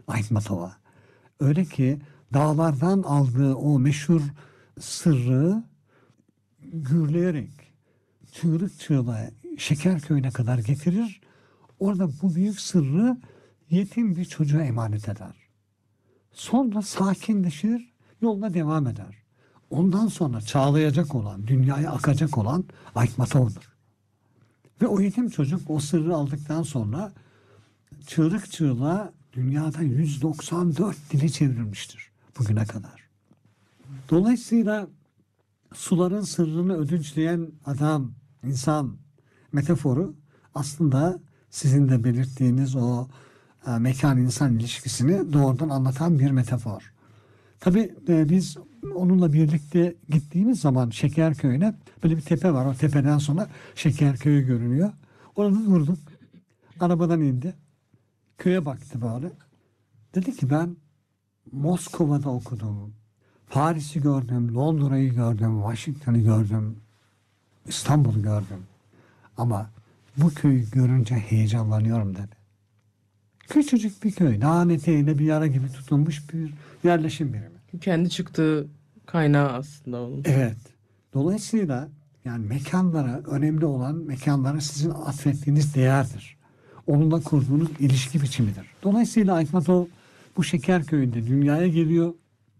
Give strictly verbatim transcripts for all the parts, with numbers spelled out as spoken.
Aytmatov'a. Öyle ki dağlardan aldığı o meşhur sırrı gürleyerek çığlık çığlığa Şekerköy'üne kadar getirir. Orada bu büyük sırrı yetim bir çocuğa emanet eder. Sonra sakinleşir, yoluna devam eder. Ondan sonra çağlayacak olan, dünyaya akacak olan Aytmatov'dur. Ve o yetim çocuk o sırrı aldıktan sonra çığlık çığlığa dünyada yüz doksan dört dili çevrilmiştir bugüne kadar. Dolayısıyla suların sırrını ödünçleyen adam, insan metaforu aslında sizin de belirttiğiniz o e, mekan-insan ilişkisini doğrudan anlatan bir metafor. Tabii e, biz onunla birlikte gittiğimiz zaman Şekerköy'üne böyle bir tepe var. O tepeden sonra Şekerköy'ü görünüyor. Orada durduk. Arabadan indi. Köye baktı böyle. Dedi ki ben Moskova'da okudum. Paris'i gördüm, Londra'yı gördüm, Washington'ı gördüm, İstanbul'u gördüm. Ama bu köyü görünce heyecanlanıyorum dedi. Küçücük bir köy, dağın eteğinde bir yara gibi tutulmuş bir yerleşim birimi. Kendi çıktığı kaynağı aslında onun. Evet. Dolayısıyla yani mekanlara, önemli olan mekanlara sizin atfettiğiniz değerdir. Onunla kurduğunuz ilişki biçimidir. Dolayısıyla Aytmatov bu Şekerköy'ünde dünyaya geliyor.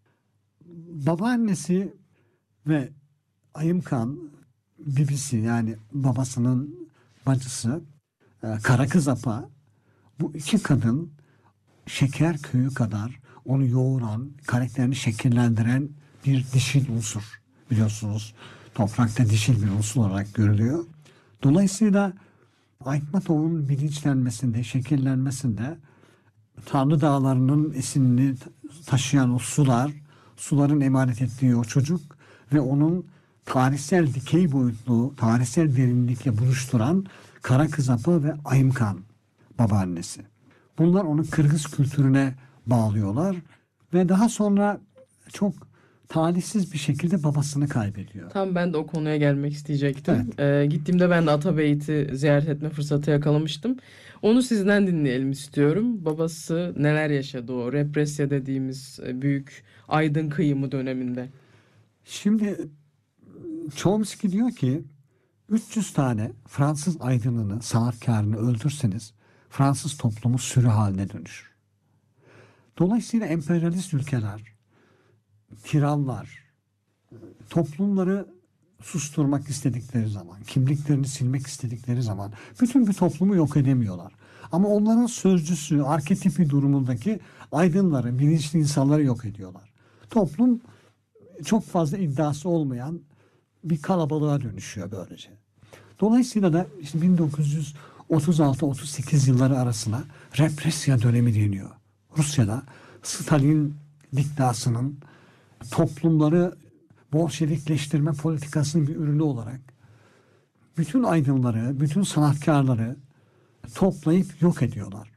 Babaannesi ve Ayımkan bibisi yani babasının bacısı Kara Kız Apa, bu iki kadın Şekerköy'ü kadar onu yoğuran, karakterini şekillendiren bir dişil unsur. Biliyorsunuz toprakta dişil bir unsur olarak görülüyor. Dolayısıyla Aytmatov'un bilinçlenmesinde, şekillenmesinde Tanrı Dağları'nın esinini taşıyan o sular, suların emanet ettiği o çocuk ve onun tarihsel dikey boyutlu, tarihsel derinlikle buluşturan Kara Kız Apa ve Ayımkan babaannesi. Bunlar onu Kırgız kültürüne bağlıyorlar ve daha sonra çok talihsiz bir şekilde babasını kaybediyor. Tam ben de o konuya gelmek isteyecektim. Evet. Ee, gittiğimde ben de Atabeyt'i ziyaret etme fırsatı yakalamıştım. Onu sizden dinleyelim istiyorum. Babası neler yaşadı o represya dediğimiz büyük aydın kıyımı döneminde? Şimdi Chomsky diyor ki üç yüz tane Fransız aydınını, sanatkarını öldürseniz Fransız toplumu sürü haline dönüşür. Dolayısıyla emperyalist ülkeler, tiranlar, toplumları susturmak istedikleri zaman, kimliklerini silmek istedikleri zaman bütün bir toplumu yok edemiyorlar. Ama onların sözcüsü, arketipi durumundaki aydınları, bilinçli insanları yok ediyorlar. Toplum çok fazla iddiası olmayan bir kalabalığa dönüşüyor böylece. Dolayısıyla da işte bin dokuz yüz otuz altı otuz sekiz yılları arasına represya dönemi deniyor. Rusya'da Stalin diktasının toplumları Bolşevikleştirme politikasının bir ürünü olarak bütün aydınları, bütün sanatkarları toplayıp yok ediyorlar.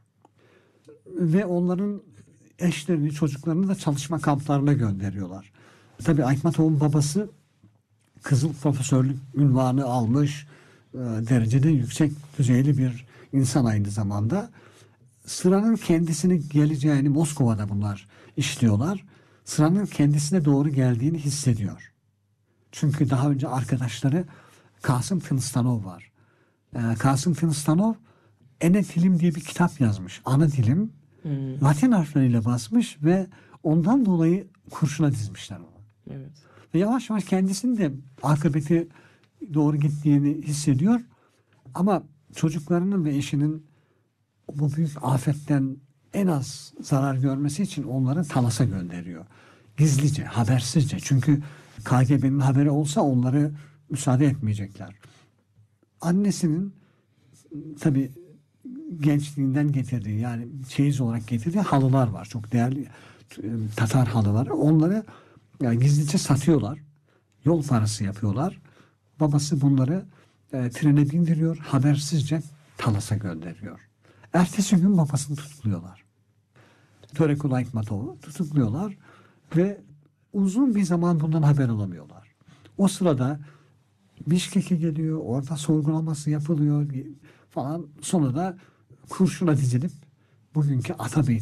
Ve onların eşlerini, çocuklarını da çalışma kamplarına gönderiyorlar. Tabii Aytmatov'un babası Kızıl Profesörlük unvanı almış, e, derecede yüksek düzeyli bir insan aynı zamanda. Sıranın kendisini geleceğini Moskova'da bunlar işliyorlar. Sıranın kendisine doğru geldiğini hissediyor. Çünkü daha önce arkadaşları Kasım Tınıstanov var. Ee, Kasım Tınıstanov Ene Dilim diye bir kitap yazmış. Ana dilim hmm. Latin harfleriyle basmış ve ondan dolayı kurşuna dizmişler onu. Evet. Ve yavaş yavaş kendisinin de akıbeti doğru gittiğini hissediyor. Ama çocuklarının ve eşinin bu büyük afetten en az zarar görmesi için onları Talas'a gönderiyor. Gizlice, habersizce. Çünkü K G B'nin haberi olsa onları müsaade etmeyecekler. Annesinin tabii gençliğinden getirdiği yani çeyiz olarak getirdiği halılar var. Çok değerli Tatar halıları. Onları yani gizlice satıyorlar. Yol parası yapıyorlar. Babası bunları e, trene bindiriyor. Habersizce Talas'a gönderiyor. Ertesi gün babasını tutukluyorlar. Törekul Aytmatov'u tutukluyorlar ve uzun bir zaman bundan haber alamıyorlar. O sırada Bişkek'e geliyor, orada sorgulaması yapılıyor falan. Sonra da kurşuna dizilip bugünkü Atabey